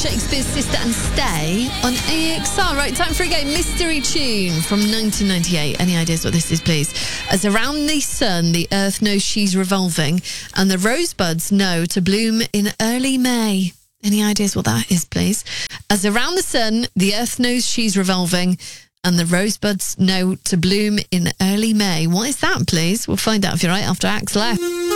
Shakespeare's Sister and Stay on AXR. Right, time for a game. Mystery tune from 1998. Any ideas what this is, please? As around the sun, the earth knows she's revolving, and the rosebuds know to bloom in early May. Any ideas what that is, please? As around the sun, the earth knows she's revolving, and the rosebuds know to bloom in early May. What is that, please? We'll find out if you're right after Axel F.